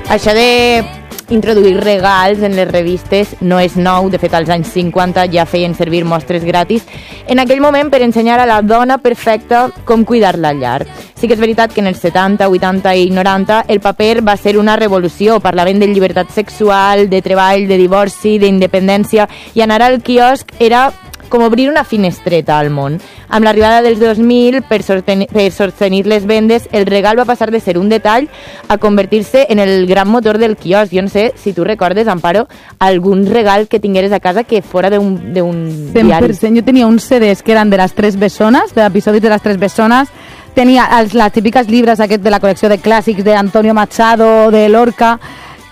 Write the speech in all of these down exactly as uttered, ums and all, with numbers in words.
Això de introduir regals en les revistes no és nou, de fet als anys cinquanta ja feien servir mostres gratis en aquell moment per ensenyar a la dona perfecta com cuidar la llar. Sí que és veritat que en els setanta, vuitanta i noranta el paper va ser una revolució, parlaven de llibertat sexual, de treball, de divorci, d'independència, i anar al quiosc era com obrir una finestreta al món. Amb l'arribada dels dos mil, per, sostenir, per sostenir les vendes, el regal va passar de ser un detall a convertir-se en el gran motor del quiosc. Jo no sé si tu recordes, Amparo, algun regal que tingueres a casa que fora d'un diari. cent per cent. Jo tenia uns C Ds que eren de les Tres Bessones, de l'episodi de les Tres Bessones. Tenia els, les típiques llibres aquest de la col·lecció de clàssics d'Antonio Machado, de Lorca,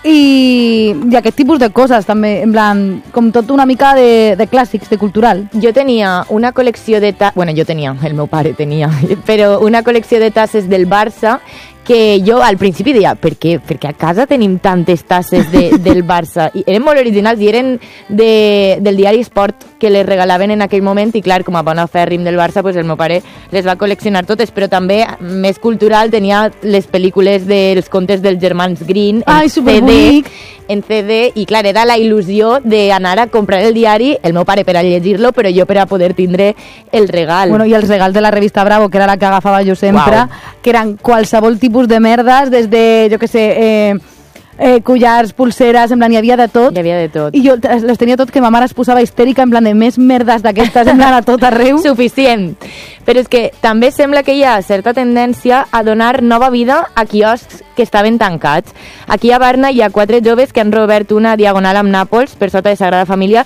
i, i aquest tipus de coses també, en plan, com tot una mica de, de clàssics, de cultural. Jo tenia una col·lecció de tasses, bueno, jo tenia, el meu pare tenia, però una col·lecció de tasses del Barça que jo al principi deia, per què? Perquè a casa tenim tantes tasses de, del Barça. I eren molt originals i eren de, del diari Esport que les regalaven en aquell moment i clar, com a bona fèrrim del Barça, pues el meu pare les va col·leccionar totes, però també més cultural tenia les pel·lícules dels contes dels germans Green en Ai, C D, superbonic. en C D, i clar, era la il·lusió d'anar a comprar el diari, el meu pare per a llegir-lo, però jo per a poder tindre el regal. Bueno, i els regals de la revista Bravo, que era la que agafava jo sempre, Uau. que eren qualsevol tipus de merdes, des de, jo què sé, eh, eh, collars, pulseres, en plan, hi havia de tot. Hi havia de tot. I jo les tenia tot, que ma mare es posava histèrica, en plan de més merdes d'aquestes, en plan a tot arreu. Suficient. Però és que també sembla que hi ha certa tendència a donar nova vida a quioscs que estaven tancats. Aquí a Barna hi ha quatre joves que han reobert una diagonal amb Nàpols, per sota de Sagrada Família,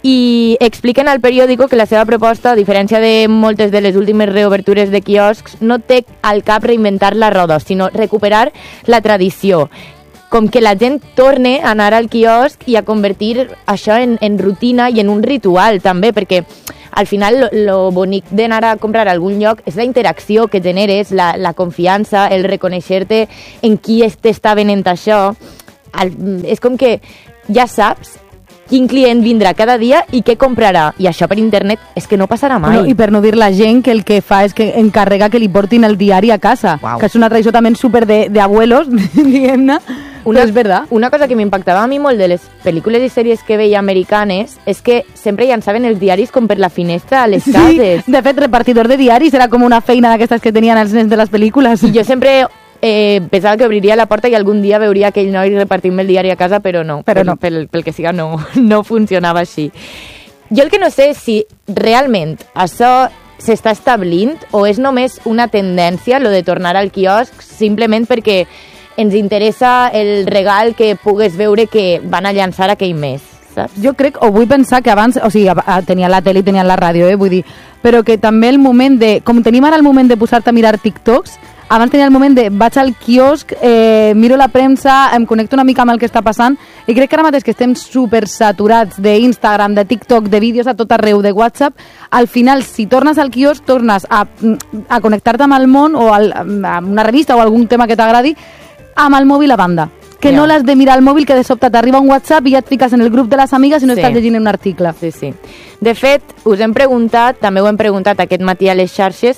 i expliquen al periòdico que la seva proposta, a diferència de moltes de les últimes reobertures de quioscs, no té al cap reinventar la roda, sinó recuperar la tradició. Com que la gent torne a anar al quiosc i a convertir això en, en rutina i en un ritual també, perquè al final lo, lo bonic d'anar a comprar a algun lloc és la interacció que generes, la, la confiança, el reconèixer-te en qui t'està venent això. El, és com que ja saps quin client vindrà cada dia i què comprarà. I això per internet és que no passarà mai. Bueno, i per no dir la gent que el que fa és que encarrega que li portin el diari a casa, Uau. que és una tradició també super de, de abuelos, diguem-ne. Una, és verdad. Una cosa que m'impactava a mi molt de les pel·lícules i sèries que veia americanes és que sempre llançaven els diaris com per la finestra a les cases. Sí, de fet, repartidor de diaris era com una feina d'aquestes que tenien els nens de les pel·lícules. I jo sempre eh, pensava que obriria la porta i algun dia veuria aquell noi repartint-me el diari a casa, però no, però pel, no. Pel, pel que siga no, no funcionava així. Jo el que no sé és si realment això s'està establint o és només una tendència, lo de tornar al quiosc, simplement perquè ens interessa el regal que pugues veure que van a llançar aquell mes, saps? Jo crec, o vull pensar que abans, o sigui, tenia la tele i tenia la ràdio, eh, vull dir, però que també el moment de, com tenim ara el moment de posar-te a mirar TikToks, abans tenia el moment de vaig al quiosc, eh, miro la premsa, em connecto una mica amb el que està passant, i crec que ara mateix que estem super saturats d'Instagram, de TikTok, de vídeos a tot arreu, de WhatsApp, al final, si tornes al quiosc, tornes a, a connectar-te amb el món o al, a una revista o algun tema que t'agradi, amb el mòbil a banda. Que yeah. no l'has de mirar al mòbil, que de sobte t'arriba un WhatsApp i ja et fiques en el grup de les amigues i no sí. estàs llegint un article. Sí, sí. De fet, us hem preguntat, també ho hem preguntat aquest matí a les xarxes,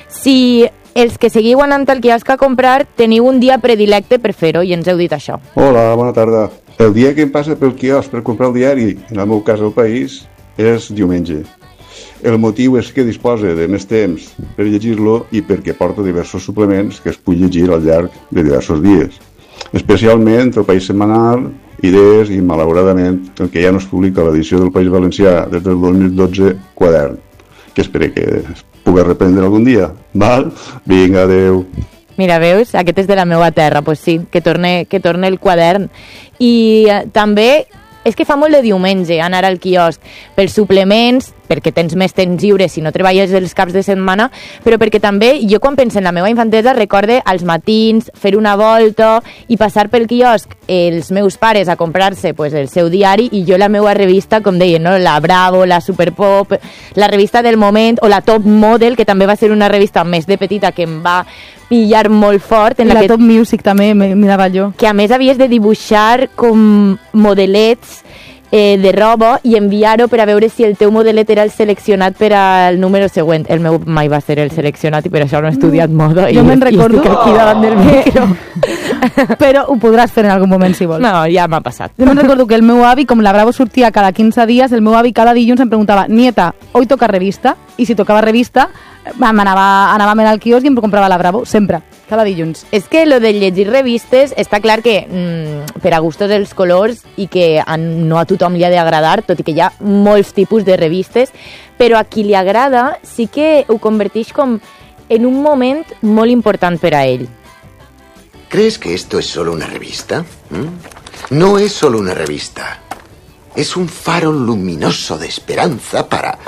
si els que seguiu anant al quiosc a comprar teniu un dia predilecte per fer-ho, i ens heu dit això. Hola, bona tarda. El dia que em passa pel quiosc per comprar el diari, en el meu cas al País, és diumenge. El motiu és que disposa de més temps per llegir-lo i perquè porta diversos suplements que es puc llegir al llarg de diversos dies. Especialment el País Setmanal, Idees i, malauradament, el que ja no es publica a l'edició del País Valencià des del dos mil dotze, Quadern, que espero que es pugui reprendre algun dia. Val? Vinga, adeu. Mira, veus? Aquest és de la meva terra, doncs sí, que torne, que torne el Quadern. I eh, també és que fa molt de diumenge anar al quiosc pels suplements, perquè tens més temps lliure si no treballes els caps de setmana, però perquè també, jo quan penso en la meva infantesa, recorde als matins fer una volta i passar pel quiosc els meus pares a comprar-se pues, el seu diari i jo la meva revista, com deien, no? La Bravo, la Superpop, la revista del moment o la Top Model, que també va ser una revista més de petita que em va pillar molt fort. En la, la que, Top Music també, mirava jo. Que a més havies de dibuixar com modelets eh, de roba i enviar-ho per a veure si el teu modelet era el seleccionat per al número següent. El meu mai va ser el seleccionat i per això no he estudiat moda. Jo me'n recordo que aquí davant del micro. Però ho podràs fer en algun moment si vols. No, ja m'ha passat. Jo me'n recordo que el meu avi, com la Bravo sortia cada quinze dies, el meu avi cada dilluns em preguntava, nieta, hoy toca revista? I si tocava revista, anava, anàvem al quiosc i em comprava la Bravo, sempre, cada dilluns. És que lo de llegir revistes està clar que mm, per a gustos els colors i que a, no a tothom li ha d'agradar, tot i que hi ha molts tipus de revistes, però a qui li agrada sí que ho converteix com en un moment molt important per a ell. ¿Crees que esto es solo una revista? ¿Mm? No es solo una revista. Es un faro luminoso de esperanza para...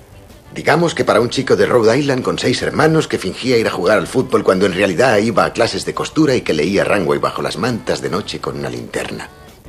Digamos que para un chico de Rhode Island con seis hermanos que fingía ir a jugar al fútbol cuando en realidad iba a clases de costura y que leía Runway bajo las mantas de noche con una linterna.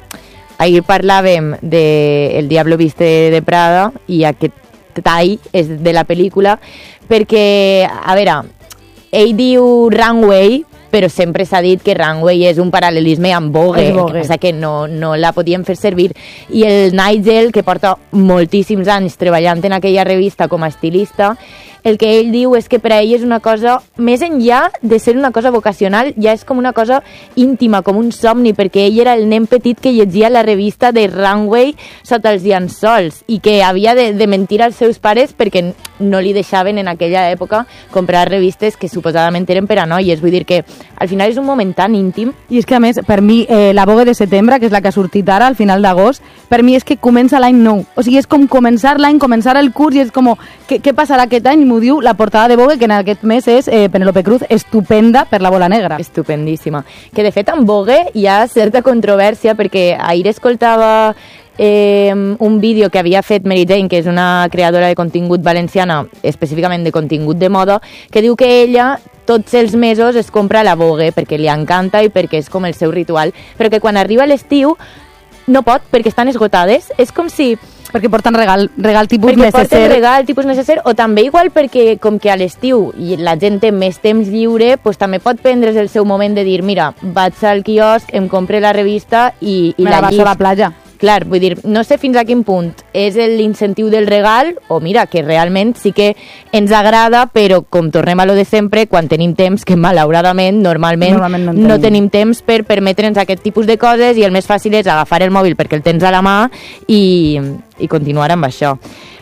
Ahir parlàvem de El Diablo Viste de Prada i aquest tall és de la pel·lícula perquè, a veure, ell diu Runway, però sempre s'ha dit que Runway és un paral·lelisme amb Vogue, el que passa que no, no la podíem fer servir. I el Nigel, que porta moltíssims anys treballant en aquella revista com a estilista, el que ell diu és que per a ell és una cosa, més enllà de ser una cosa vocacional, ja és com una cosa íntima, com un somni, perquè ell era el nen petit que llegia la revista de Runway sota els llençols i que havia de, de mentir als seus pares perquè no li deixaven en aquella època comprar revistes que suposadament eren per a noies. Vull dir que al final és un moment tan íntim. I és que a més, per mi, eh, la Vogue de setembre, que és la que ha sortit ara, al final d'agost, per mi és que comença l'any nou. O sigui, és com començar l'any, començar el curs, i és com, què, què passarà aquest any? M'ho diu la portada de Vogue, que en aquest mes és eh, Penélope Cruz, estupenda per la bola negra. Estupendíssima. Que de fet en Vogue hi ha certa controvèrsia, perquè ahir escoltava eh, un vídeo que havia fet Mary Jane, que és una creadora de contingut valenciana, específicament de contingut de moda, que diu que ella tots els mesos es compra la Vogue perquè li encanta i perquè és com el seu ritual, però que quan arriba l'estiu no pot perquè estan esgotades. És com si... Perquè porten regal, regal tipus perquè necesser. porten regal tipus necesser, o també igual perquè com que a l'estiu i la gent té més temps lliure, pues també pot prendre's el seu moment de dir, mira, vaig al quiosc, em compre la revista i, i Me la, la vas a la platja. Clar, vull dir, no sé fins a quin punt és l'incentiu del regal o mira, que realment sí que ens agrada, però com tornem a lo de sempre, quan tenim temps, que malauradament, normalment, normalment no, no tenim temps per permetre'ns aquest tipus de coses i el més fàcil és agafar el mòbil perquè el tens a la mà i, i continuar amb això.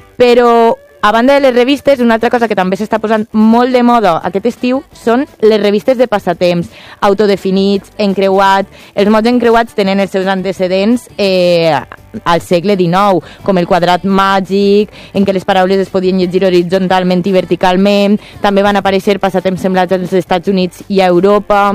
Però a banda de les revistes, una altra cosa que també s'està posant molt de moda aquest estiu són les revistes de passatemps, autodefinits, encreuats. Els mots encreuats tenen els seus antecedents eh, al segle dinou, com el quadrat màgic, en què les paraules es podien llegir horitzontalment i verticalment. També van aparèixer passatemps semblats als Estats Units i a Europa,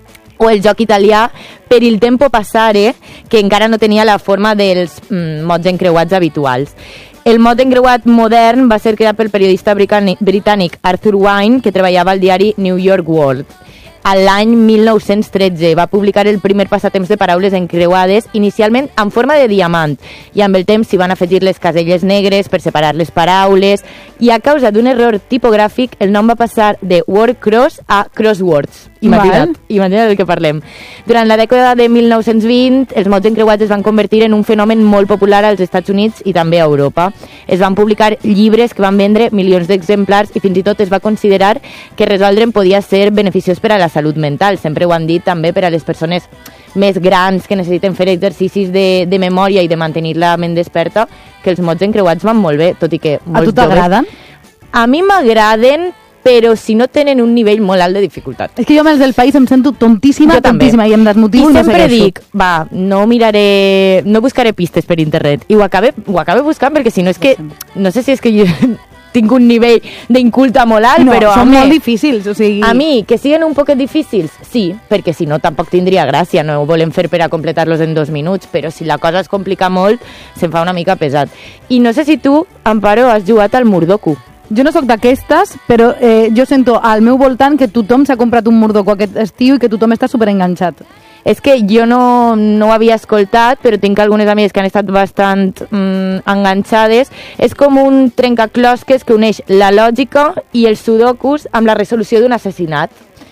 o el joc italià per il tempo passare, que encara no tenia la forma dels mm, mots encreuats habituals. El mot encreuat modern va ser creat pel periodista britànic Arthur Wine, que treballava al diari New York World. A l'any mil nou-cents tretze va publicar el primer passatemps de paraules encreuades, inicialment en forma de diamant, i amb el temps s'hi van afegir les caselles negres per separar les paraules, i a causa d'un error tipogràfic el nom va passar de word cross a crosswords. Imagina't, imagina't del que parlem. Durant la dècada de mil nou-cents vint, els mots encreuats es van convertir en un fenomen molt popular als Estats Units i també a Europa. Es van publicar llibres que van vendre milions d'exemplars i fins i tot es va considerar que resoldre'n podia ser beneficiós per a la salut mental. Sempre ho han dit també per a les persones més grans que necessiten fer exercicis de, de memòria i de mantenir la ment desperta, que els mots encreuats van molt bé, tot i que molts A tu t'agraden? A mi m'agraden, però si no tenen un nivell molt alt de dificultat. És que jo amb els del país em sento tontíssima, tontíssima, i em desmotivo i, I no sempre segueixo. dic, va, no miraré, no buscaré pistes per internet, i ho acabe, ho acabe buscant, perquè si no és que, no sé si és que jo tinc un nivell d'inculta molt alt, no, però són home, molt difícils, o sigui... A mi, que siguin un poquet difícils, sí, perquè si no tampoc tindria gràcia, no ho volem fer per a completar-los en dos minuts, però si la cosa es complica molt, se'n fa una mica pesat. I no sé si tu, Amparo, has jugat al Murdoku. Jo no sóc d'aquestes, però eh, jo sento al meu voltant que tothom s'ha comprat un Murdoku aquest estiu i que tothom està superenganxat. És que jo no, no ho havia escoltat, però tinc algunes amigues que han estat bastant mm, enganxades. És com un trencaclosques que uneix la lògica i els sudokus amb la resolució d'un assassinat.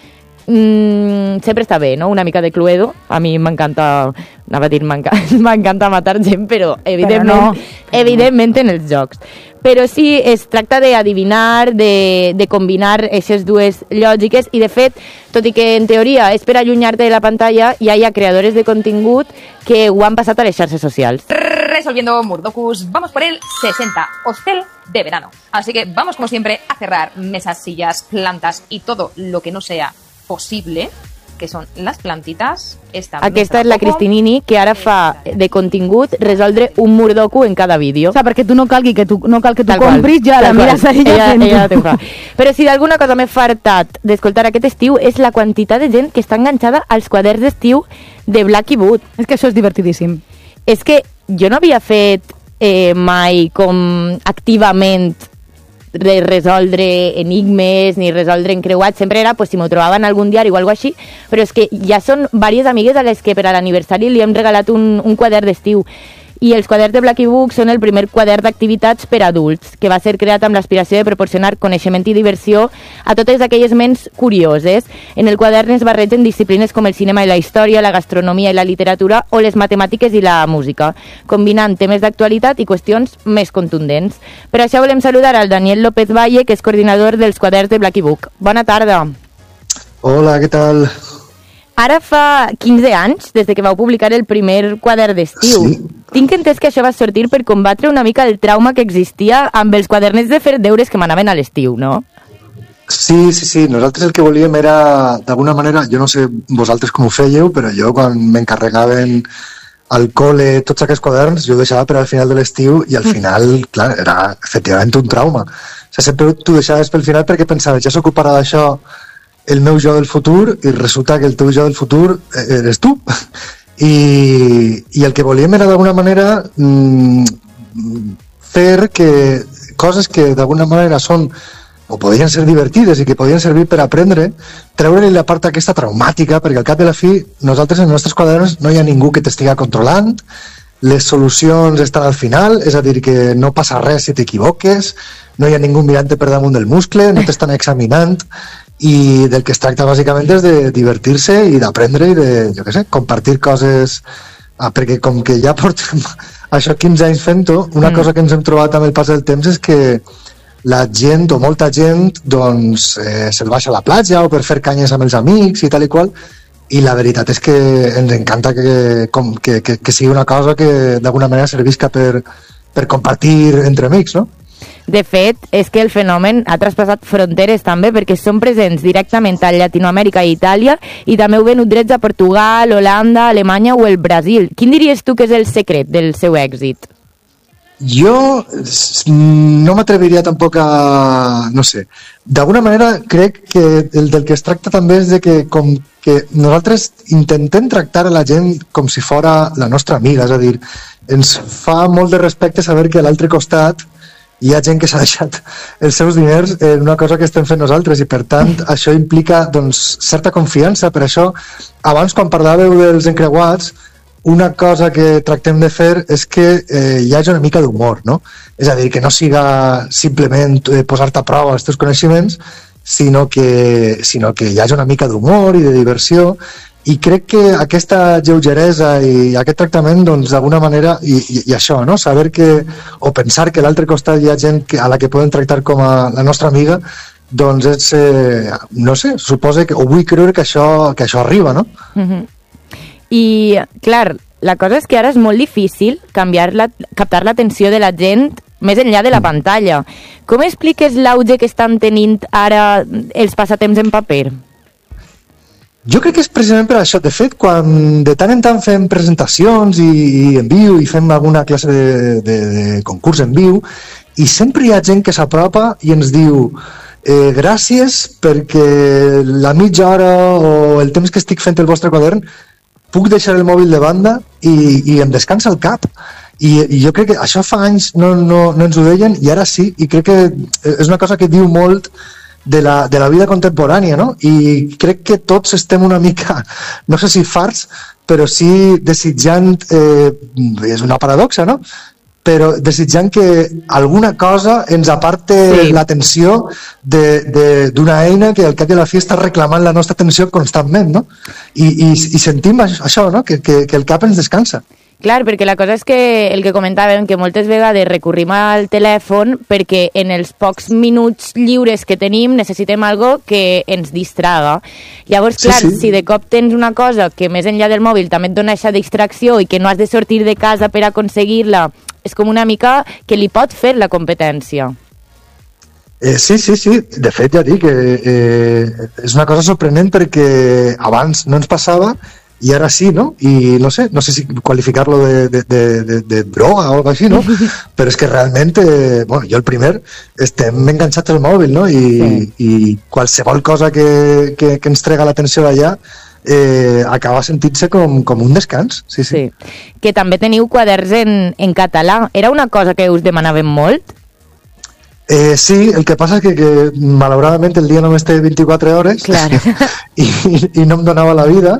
mm, sempre està bé, no? Una mica de Cluedo. A mi m'encanta, anava a dir, m'encanta matar gent, però evidentment, però no. evidentment en els jocs. Però sí, es tracta d'adivinar, de, de combinar aquestes dues lògiques i, de fet, tot i que en teoria és per allunyar-te de la pantalla, ja hi ha creadores de contingut que ho han passat a les xarxes socials. Resolviendo Murdokus, vamos por el sesenta, hostel de verano. Así que vamos, como siempre, a cerrar mesas, sillas, plantas y todo lo que no sea posible, que són les plantites. Esta Aquesta és la Cristinini, que ara fa de contingut resoldre un Murdoku en cada vídeo. O sigui, perquè tu no calgui que tu, no cal que tu Tal compris, qual. ja la Tal mires qual. a ella, ella, ella fent-ho. fa. Però si d'alguna cosa m'he fartat d'escoltar aquest estiu és la quantitat de gent que està enganxada als quaderns d'estiu de Blacky Boot. És que això és divertidíssim. És que jo no havia fet eh, mai com activament de resoldre enigmes ni resoldre encreuats, sempre era pues, si m'ho trobaven en algun diari o alguna així, però és que ja són diverses amigues a les que per a l'aniversari li hem regalat un, un quadern d'estiu. I els quaderns de Blacky Book són el primer quadern d'activitats per adults, que va ser creat amb l'aspiració de proporcionar coneixement i diversió a totes aquelles ments curioses. En el quadern es barregen disciplines com el cinema i la història, la gastronomia i la literatura o les matemàtiques i la música, combinant temes d'actualitat i qüestions més contundents. Per això volem saludar al Daniel López Valle, que és coordinador dels quaderns de Blacky Book. Bona tarda. Hola, què tal? Ara fa quinze anys, des de que vau publicar el primer quadern d'estiu. Sí. Tinc entès que això va sortir per combatre una mica el trauma que existia amb els quadernets de fer deures que m'anaven a l'estiu, no? Sí, sí, sí. Nosaltres el que volíem era, d'alguna manera, jo no sé vosaltres com ho fèieu, però jo quan m'encarregaven al col·le tots aquests quaderns, jo ho deixava per al final de l'estiu i al final, clar, era efectivament un trauma. O sigui, sempre t'ho deixaves pel final perquè pensaves, ja s'ocuparà d'això el meu jo del futur i resulta que el teu jo del futur eres tu. I, i el que volíem era d'alguna manera mmm, fer que coses que d'alguna manera són o podien ser divertides i que podien servir per aprendre, treure-li la part aquesta traumàtica, perquè al cap de la fi nosaltres en els nostres quaderns no hi ha ningú que t'estiga controlant, les solucions estan al final, és a dir, que no passa res si t'equivoques, no hi ha ningú mirant-te per damunt del muscle, no t'estan examinant, i del que es tracta bàsicament és de divertir-se i d'aprendre i de, jo què sé, compartir coses, ah, perquè com que ja portem això quinze anys fent-ho, una mm. cosa que ens hem trobat amb el pas del temps és que la gent o molta gent doncs eh, se'l baixa a la platja o per fer canyes amb els amics i tal i qual, i la veritat és que ens encanta que, com, que, que, que sigui una cosa que d'alguna manera servisca per, per compartir entre amics, no? De fet, és que el fenomen ha traspassat fronteres també, perquè són presents directament a Llatinoamèrica i Itàlia i també heu venut drets a Portugal, Holanda, Alemanya o el Brasil. Quin diries tu que és el secret del seu èxit? Jo no m'atreviria tampoc a... no sé. D'alguna manera crec que el del que es tracta també és de que com que nosaltres intentem tractar a la gent com si fora la nostra amiga, és a dir, ens fa molt de respecte saber que a l'altre costat hi ha gent que s'ha deixat els seus diners en una cosa que estem fent nosaltres i per tant això implica doncs, certa confiança. Per això abans quan parlàveu dels encreuats, una cosa que tractem de fer és que eh, hi hagi una mica d'humor, no? És a dir, que no siga simplement eh, posar-te a prova els teus coneixements, sinó que, sinó que hi hagi una mica d'humor i de diversió. I crec que aquesta lleugeresa i aquest tractament, doncs, d'alguna manera, i, i, i això, no? Saber que, o pensar que a l'altre costat hi ha gent que, a la que podem tractar com a la nostra amiga, doncs és, eh, no sé, suposa que, o vull creure que això, que això arriba, no? Mm-hmm. I, clar, la cosa és que ara és molt difícil canviar la, captar l'atenció de la gent més enllà de la pantalla. Com expliques l'auge que estan tenint ara els passatemps en paper? Jo crec que és precisament per això. De fet, quan de tant en tant fem presentacions i, i en viu i fem alguna classe de, de, de concurs en viu, i sempre hi ha gent que s'apropa i ens diu eh, gràcies perquè la mitja hora o el temps que estic fent el vostre quadern puc deixar el mòbil de banda i, i em descansa el cap. I, i jo crec que això fa anys no, no, no ens ho deien i ara sí, i crec que és una cosa que diu molt de la, de la vida contemporània, no? I crec que tots estem una mica, no sé si farts, però sí desitjant, eh, és una paradoxa, no? però desitjant que alguna cosa ens aparte sí. l'atenció d'una eina que al cap i a la fi està reclamant la nostra atenció constantment, no? I, i, i sentim això, no? Que, que, que el cap ens descansa. Clar, perquè la cosa és que el que comentàvem, que moltes vegades recorrim al telèfon perquè en els pocs minuts lliures que tenim necessitem algo que ens distraga. Llavors, clar, sí, sí. si de cop tens una cosa que més enllà del mòbil també et dona aquesta distracció i que no has de sortir de casa per aconseguir-la, és com una mica que li pot fer la competència. Eh, sí, sí, sí. De fet, ja dic, eh, eh, és una cosa sorprenent perquè abans no ens passava i ara sí, no? I no sé, no sé si qualificar-lo de, de, de, de, de droga o alguna cosa així, no? Però és que realment, eh, bueno, jo el primer, estem enganxats al mòbil, no? I, sí. i qualsevol cosa que, que, que ens trega l'atenció d'allà eh, acaba sentint-se com, com un descans. Sí, sí. sí. Que també teniu quaderns en, en català. Era una cosa que us demanaven molt? Eh, sí, el que passa és que, que malauradament el dia només té vint-i-quatre hores claro. i, i no em donava la vida,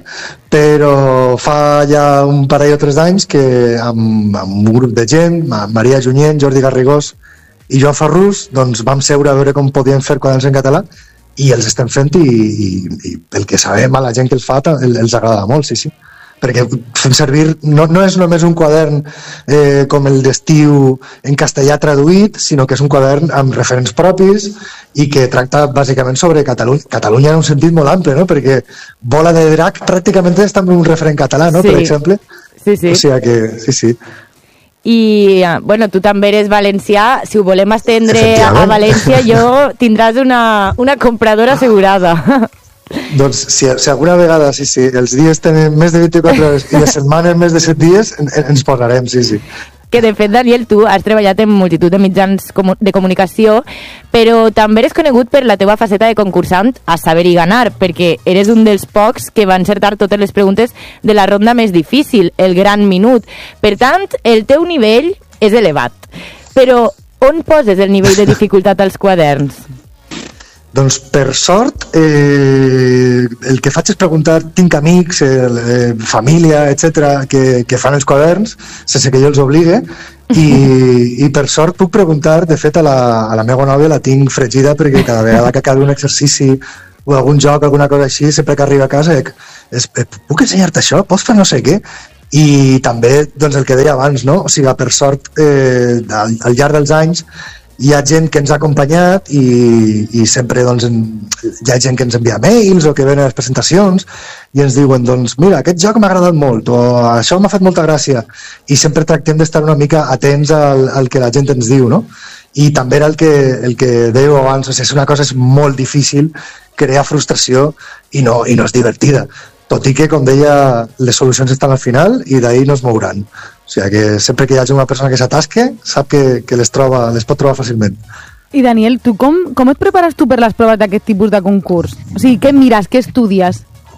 però fa ja un parell o tres d'anys que amb, amb un grup de gent, Maria Junyent, Jordi Garrigós i Joan Ferrús, doncs vam seure a veure com podíem fer quaderns en català i els estem fent i, i, i pel que sabem a la gent que els fa els agrada molt, sí, sí. Perquè fem servir, no, no és només un quadern eh, com el d'estiu en castellà traduït, sinó que és un quadern amb referents propis i que tracta bàsicament sobre Catalunya, Catalunya en un sentit molt ample, no? Perquè Bola de Drac pràcticament és també un referent català, no? Sí. Per exemple. Sí, sí. O sigui que, sí, sí. I, bueno, tu també eres valencià, si ho volem estendre a València, jo tindràs una, una compradora assegurada. Doncs si, si alguna vegada sí, sí, els dies tenen més de vint-i-quatre hores i les setmanes més de set dies en, en, ens posarem, sí, sí. Que de fet, Daniel, tu has treballat en multitud de mitjans de comunicació, però també eres conegut per la teva faceta de concursant a Saber i Ganar, perquè eres un dels pocs que va encertar totes les preguntes de la ronda més difícil, el gran minut. Per tant, el teu nivell és elevat. Però on poses el nivell de dificultat als quaderns? Doncs per sort eh, el que faig és preguntar, tinc amics, eh, família, etcètera, que, que fan els quaderns sense que jo els obligue i, i per sort puc preguntar, de fet a la, a la meva nòvia la tinc fregida perquè cada vegada que acabi un exercici o algun joc, alguna cosa així, sempre que arriba a casa és, és, puc ensenyar-te això? Pots fer no sé què? I també doncs, el que deia abans, no? O sigui, per sort eh, al, al llarg dels anys hi ha gent que ens ha acompanyat i, i sempre doncs, en, hi ha gent que ens envia mails o que ven a les presentacions i ens diuen, doncs mira, aquest joc m'ha agradat molt o això m'ha fet molta gràcia i sempre tractem d'estar una mica atents al, al que la gent ens diu, no? I també era el que, el que dèieu abans, o sigui, és una cosa és molt difícil crear frustració i no, i no és divertida, tot i que, com deia, les solucions estan al final i d'ahir no es mouran. O sigui que sempre que hi hagi una persona que s'atasque, sap que, que les, troba, les pot trobar fàcilment. I Daniel, tu com, com et prepares tu per les proves d'aquest tipus de concurs? O sigui, què mires, què estudies?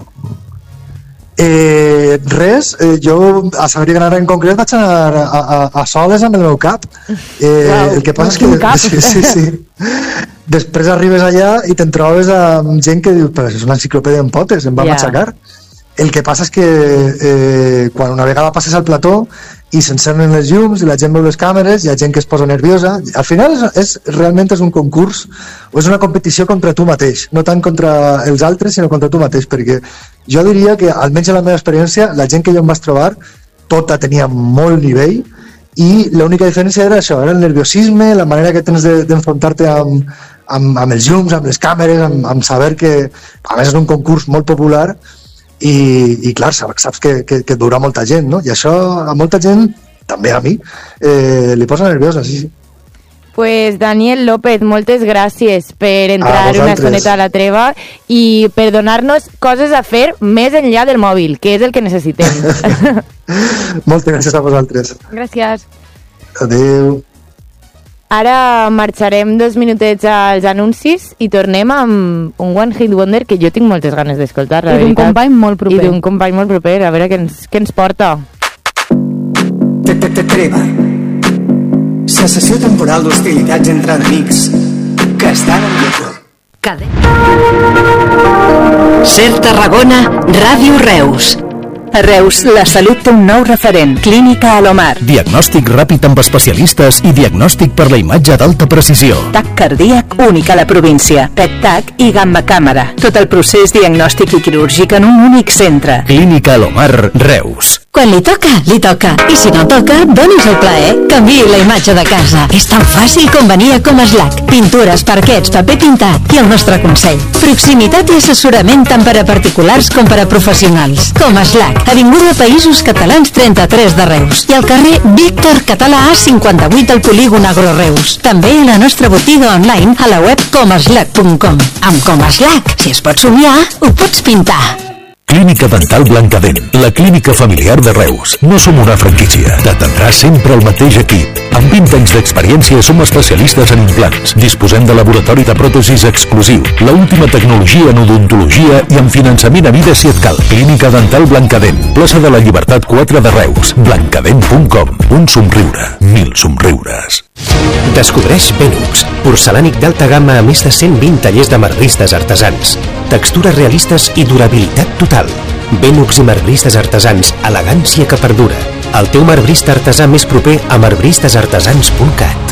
Eh, res, eh, jo a Saber i Ganar en concret vaig anar a, a, a soles amb el meu cap. Eh, wow, el que passa és que... Cap. Sí, sí, sí. Després arribes allà i te'n trobes amb gent que diu, però és una enciclopèdia en potes, em va yeah. matxacar. El que passa és que eh, quan una vegada passes al plató i s'encenen les llums i la gent veu les càmeres, hi ha gent que es posa nerviosa. Al final és, és, realment és un concurs o és una competició contra tu mateix, no tant contra els altres sinó contra tu mateix, perquè jo diria que almenys en la meva experiència la gent que jo em vaig trobar tota tenia molt nivell i l'única diferència era això, era el nerviosisme, la manera que tens d'enfrontar-te de, amb, amb, amb els llums, amb les càmeres, amb, amb saber que a més és un concurs molt popular i, i clar, saps, saps que, que, que dura molta gent, no? I això a molta gent, també a mi, eh, li posa nerviosa, sí, sí. Pues Daniel López, moltes gràcies per entrar una estoneta a la treva i per donar-nos coses a fer més enllà del mòbil, que és el que necessitem. Moltes gràcies a vosaltres. Gràcies. Adéu. Ara marxarem dos minutets als anuncis i tornem amb un One Hit Wonder que jo tinc moltes ganes d'escoltar, la veritat. I d'un company molt proper. I d'un company molt proper, a veure què ens, què ens porta. Treva. Cessació temporal d'hostilitats entre enemics que estan en lloc. Cadena. Ser Tarragona, Ràdio Reus. A Reus, la salut té un nou referent. Clínica Alomar. Diagnòstic ràpid amb especialistes i diagnòstic per la imatge d'alta precisió. TAC cardíac únic a la província. P E T-TAC i gamma càmera. Tot el procés diagnòstic i quirúrgic en un únic centre. Clínica Alomar, Reus. Quan li toca, li toca. I si no toca, doni's el plaer. Canviï la imatge de casa. És tan fàcil com venir a Comaslac. Pintures, parquets, paper pintat i el nostre consell. Proximitat i assessorament tant per a particulars com per a professionals. Comaslac, Avinguda Països Catalans trenta-tres de Reus. I al carrer Víctor Català A cinquanta-vuit al polígon Agro Reus. També a la nostra botiga online a la web comaslac punt com. Amb Comaslac, si es pot somiar, ho pots pintar. Clínica Dental Blancadent, la clínica familiar de Reus. No som una franquícia. T'atendrà sempre el mateix equip. Amb vint anys d'experiència som especialistes en implants. Disposem de laboratori de pròtesis exclusiu, la última tecnologia en odontologia i amb finançament a mida si et cal. Clínica Dental Blancadent, plaça de la Llibertat quatre de Reus. blancadent punt com. Un somriure, mil somriures. Descobreix Benux, porcelànic d'alta gamma a més de cent vint tallers de marbristes artesans. Textures realistes i durabilitat total. Benux i marbristes artesans, elegància que perdura. El teu marbrista artesà més proper a marbristes artesans punt cat.